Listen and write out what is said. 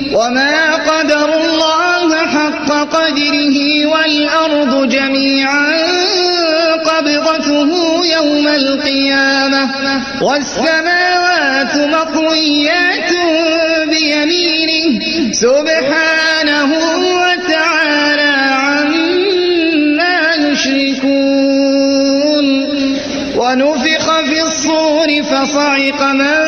وما قدروا الله حق قدره والأرض جميعا قبضته يوم القيامة والسماوات مطويات بيمينه سبحانه وتعالى عما يشركون. ونفخ في الصور فصعق من